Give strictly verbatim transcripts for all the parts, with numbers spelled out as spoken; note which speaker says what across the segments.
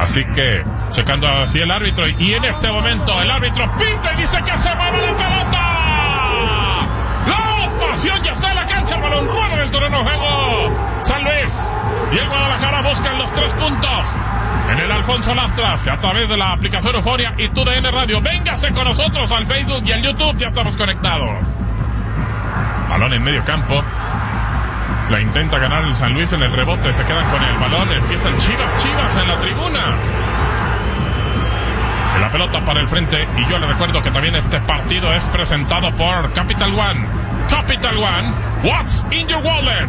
Speaker 1: Así que, checando así el árbitro, y en este momento el árbitro pita y dice que se mueve la pelota. La pasión ya está en la cancha, el balón rueda en el terreno de juego. San Luis y el Guadalajara buscan los tres puntos en el Alfonso Lastras, a través de la aplicación Euforia y Tu D N Radio. Véngase con nosotros al Facebook y al YouTube, ya estamos conectados. Balón en medio campo. La intenta ganar el San Luis en el rebote, se quedan con el balón, empieza el Chivas, Chivas en la tribuna. En la pelota para el frente, y yo le recuerdo que también este partido es presentado por Capital One. Capital One, what's in your wallet?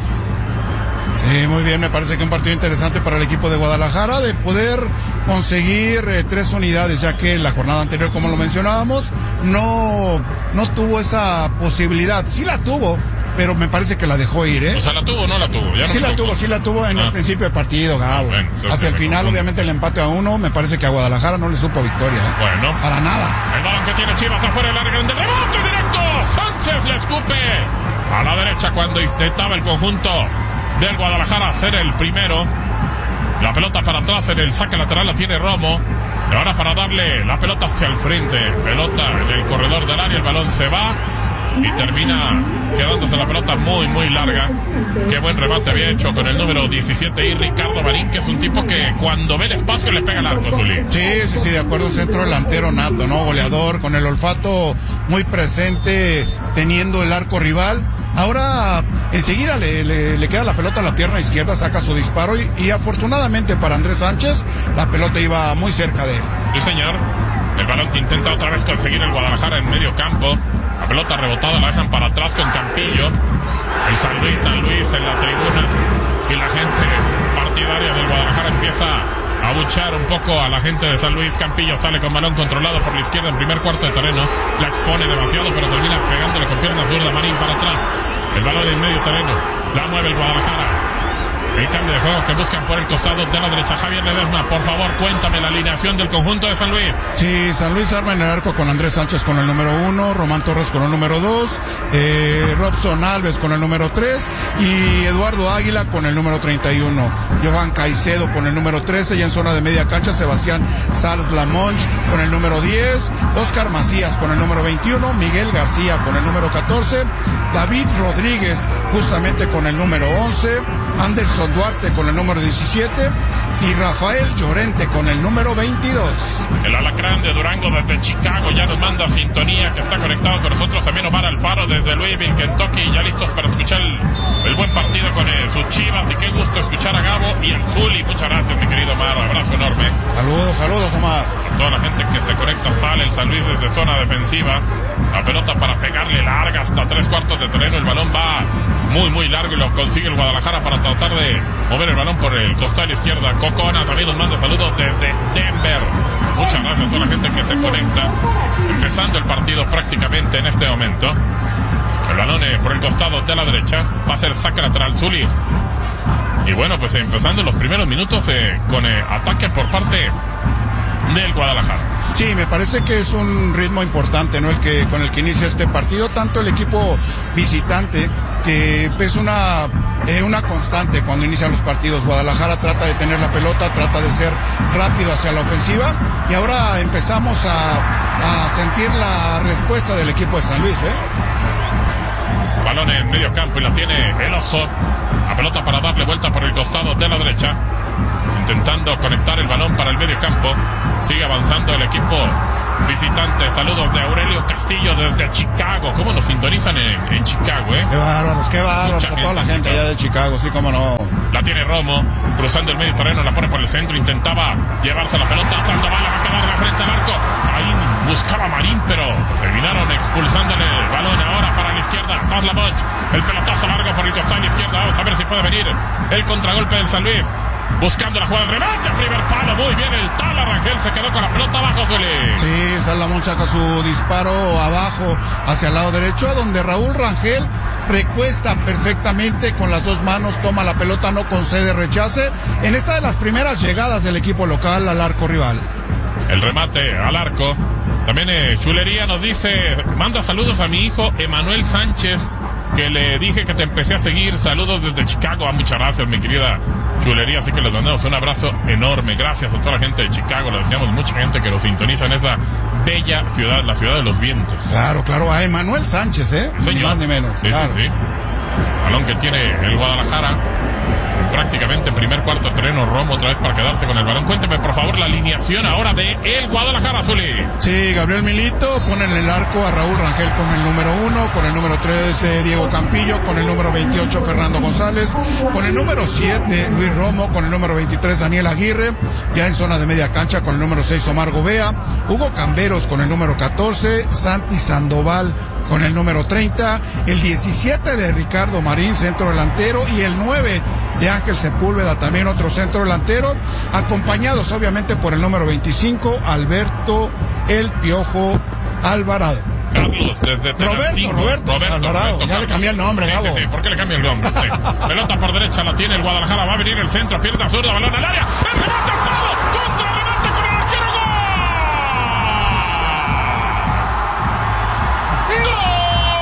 Speaker 2: Sí, muy bien, me parece que un partido interesante para el equipo de Guadalajara, de poder conseguir eh, tres unidades, ya que la jornada anterior, como lo mencionábamos, no, no tuvo esa posibilidad. Sí la tuvo, pero me parece que la dejó ir, ¿eh?
Speaker 1: O sea, ¿la tuvo o no la tuvo? Ya no
Speaker 2: sí la
Speaker 1: tuvo,
Speaker 2: tuvo, sí la tuvo en ah. el principio del partido, Gabo.
Speaker 1: Ah, bueno,
Speaker 2: hacia el final, obviamente, el empate a uno, me parece que a Guadalajara no le supo victoria, ¿eh?
Speaker 1: Bueno.
Speaker 2: Para nada.
Speaker 1: El balón que tiene Chivas afuera del área grande, rebote directo. Sánchez le escupe a la derecha cuando intentaba el conjunto del Guadalajara hacer el primero. La pelota para atrás en el saque lateral la tiene Romo. Y ahora para darle la pelota hacia el frente. Pelota en el corredor del área, el balón se va y termina quedándose la pelota muy muy larga. Qué buen remate había hecho con el número diecisiete y Ricardo Marín, que es un tipo que cuando ve el espacio le pega el arco, Zuli.
Speaker 2: Sí, sí, sí, de acuerdo, un centro delantero nato, ¿no? Goleador, con el olfato muy presente, teniendo el arco rival. Ahora enseguida le, le, le queda la pelota a la pierna izquierda, saca su disparo y, y afortunadamente para Andrés Sánchez la pelota iba muy cerca de él.
Speaker 1: Sí, señor. El balón que intenta otra vez conseguir el Guadalajara en medio campo. La pelota rebotada la dejan para atrás con Campillo. El San Luis, San Luis en la tribuna. Y la gente partidaria del Guadalajara empieza a abuchear un poco a la gente de San Luis. Campillo sale con balón controlado por la izquierda en primer cuarto de terreno. La expone demasiado, pero termina pegándole con pierna zurda. Marín para atrás. El balón en medio terreno. La mueve el Guadalajara. El cambio de juego que buscan por el costado de la derecha. Javier Ledesma, por favor, cuéntame la alineación del conjunto de San Luis.
Speaker 2: Sí, San Luis arma en el arco con Andrés Sánchez con el número uno, Román Torres con el número dos, eh, Robson Alves con el número tres y Eduardo Águila con el número treinta y uno. Johan Caicedo con el número trece y en zona de media cancha Sebastián Sales Lamonch con el número diez, Oscar Macías con el número veintiuno, Miguel García con el número catorce, David Rodríguez justamente con el número once, Anderson Duarte con el número diecisiete y Rafael Llorente con el número veintidós.
Speaker 1: El alacrán de Durango desde Chicago ya nos manda sintonía, que está conectado con nosotros también Omar Alfaro desde Louisville, Kentucky, ya listos para escuchar el, el buen partido con eh, sus Chivas. Y qué gusto escuchar a Gabo y al Zuli. Muchas gracias, mi querido Omar, abrazo enorme.
Speaker 2: Saludos, saludos, Omar.
Speaker 1: A toda la gente que se conecta, sale el San Luis desde zona defensiva. La pelota para pegarle larga hasta tres cuartos de terreno. El balón va muy muy largo y lo consigue el Guadalajara para tratar de mover el balón por el costado izquierda. Cocona también nos manda saludos desde Denver. Muchas gracias a toda la gente que se conecta. Empezando el partido prácticamente en este momento. El balón eh, por el costado de la derecha. Va a ser saque lateral, Zuli. Y bueno, pues empezando los primeros minutos eh, con eh, ataque por parte del Guadalajara.
Speaker 2: Sí, me parece que es un ritmo importante, ¿no? El que con el que inicia este partido, tanto el equipo visitante, que es una eh, una constante cuando inician los partidos. Guadalajara trata de tener la pelota, trata de ser rápido hacia la ofensiva, y ahora empezamos a, a sentir la respuesta del equipo de San Luis, ¿eh?
Speaker 1: Balón en medio campo y la tiene el Oso. La pelota para darle vuelta por el costado de la derecha, intentando conectar el balón para el medio campo. Sigue avanzando el equipo visitante. Saludos de Aurelio Castillo desde Chicago. ¿Cómo nos sintonizan en, en Chicago, eh?
Speaker 2: Qué bárbaros, qué bárbaros. A toda la gente allá de Chicago, sí, cómo no.
Speaker 1: La tiene Romo, cruzando el medio terreno, la pone por el centro, intentaba llevarse la pelota, Sandoval va a quedar de frente al arco. Ahí buscaba Marín, pero terminaron expulsándole el balón. Ahora para la izquierda, Sasla Monch, el pelotazo largo por el costado izquierdo. Vamos a ver si puede venir el contragolpe del San Luis. Buscando la jugada, el remate, primer palo, muy bien el Tala Rangel, se quedó con la pelota abajo, Zuli.
Speaker 2: Sí, Salamón saca su disparo abajo, hacia el lado derecho, donde Raúl Rangel recuesta perfectamente con las dos manos, toma la pelota, no concede rechace, en esta de las primeras llegadas del equipo local al arco rival.
Speaker 1: El remate al arco. También eh, Chulería nos dice, manda saludos a mi hijo Emanuel Sánchez que le dije que te empecé a seguir. Saludos desde Chicago. Ah, muchas gracias, mi querida chulería. Así que les mandamos un abrazo enorme. Gracias a toda la gente de Chicago. Le deseamos mucha gente que nos sintoniza en esa bella ciudad, la ciudad de los vientos.
Speaker 2: Claro, claro. A Emanuel Sánchez, ¿eh?
Speaker 1: Señor.
Speaker 2: Ni más ni menos.
Speaker 1: Sí,
Speaker 2: claro.
Speaker 1: sí, sí. Balón que tiene el Guadalajara. Prácticamente en primer cuarto terreno, Romo otra vez para quedarse con el balón. Cuénteme por favor la alineación ahora de el Guadalajara, Zuli.
Speaker 2: Sí, Gabriel Milito pone en el arco a Raúl Rangel con el número uno, con el número tres eh, Diego Campillo, con el número veintiocho Fernando González, con el número siete Luis Romo, con el número veintitrés Daniel Aguirre, ya en zona de media cancha con el número seis Omar Gobea, Hugo Camberos con el número catorce, Santi Sandoval con el número treinta, el diecisiete de Ricardo Marín, centro delantero, y el nueve de Ángel Sepúlveda, también otro centro delantero, acompañados obviamente por el número veinticinco, Alberto El Piojo Alvarado.
Speaker 1: Carlos, desde
Speaker 2: Roberto,
Speaker 1: Tenancingo.
Speaker 2: Roberto,
Speaker 1: Roberto,
Speaker 2: Alvarado,
Speaker 1: Roberto,
Speaker 2: ya
Speaker 1: Carlos.
Speaker 2: le cambié el nombre,
Speaker 1: Sí,
Speaker 2: Gabo.
Speaker 1: sí, sí, ¿por qué le cambia el nombre? Sí. Pelota por derecha, la tiene el Guadalajara, va a venir el centro, pierna zurda, balón al área.